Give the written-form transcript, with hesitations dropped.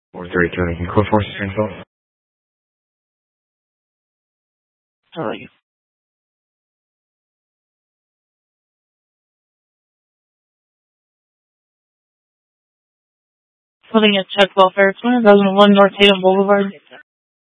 432, Lincoln Code Forces Springfield. Alright. Putting at check welfare, 2001 North Hayden Boulevard.